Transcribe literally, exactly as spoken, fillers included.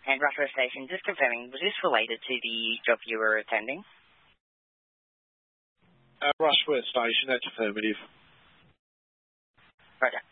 And Rushworth Station, just confirming, was this related to the job you were attending? Uh, Rushworth Station, that's affirmative. Roger.